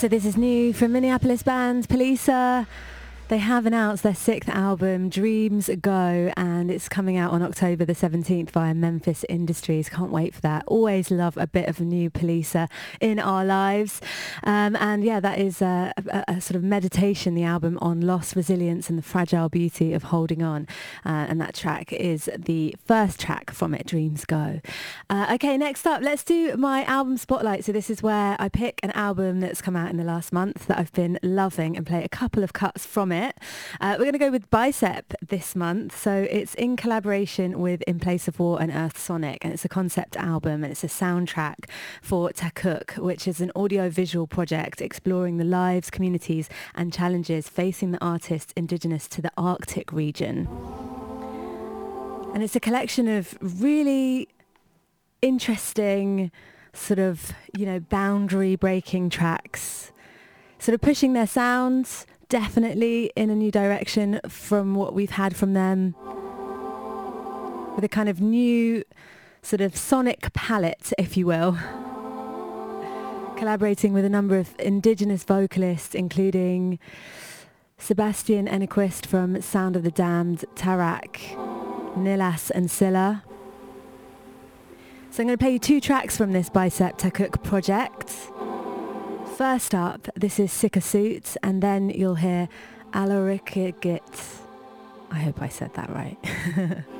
So this is new from Minneapolis band Poliça. They have announced their 6th album, Dreams Go, and it's coming out on October the 17th via Memphis Industries. Can't wait for that. Always love a bit of new Poliça in our lives. And yeah, that is a sort of meditation, the album, on loss, resilience and the fragile beauty of holding on. And that track is the first track from it, Dreams Go. Okay, next up, let's do my album spotlight. So this is where I pick an album that's come out in the last month that I've been loving and play a couple of cuts from it. We're going to go with Bicep this month. So it's in collaboration with In Place of War and Earth Sonic, and it's a concept album and it's a soundtrack for Takuk, which is an audio-visual project exploring the lives, communities and challenges facing the artists indigenous to the Arctic region. And it's a collection of really interesting sort of, boundary breaking tracks, sort of pushing their sounds definitely in a new direction from what we've had from them, with a kind of new sort of sonic palette, if you will, collaborating with a number of indigenous vocalists, including Sebastian Enquist from Sound of the Damned, Tarak, Nilas and Silla. So I'm going to play you 2 tracks from this Bicep Takuk project. First up, this is Sika Suits, and then you'll hear Alarikigit. I hope I said that right.